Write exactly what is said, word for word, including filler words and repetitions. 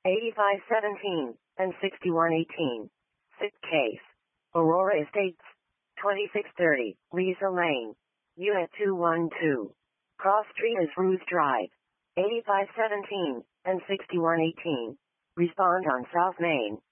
eighty-five seventeen and sixty-one eighteen. Sixth case. Aurora Estates. twenty-six thirty, Lisa Lane. Unit two one two. Cross Street is Ruth Drive. eighty-five seventeen and sixty-one eighteen. Respond on South Main.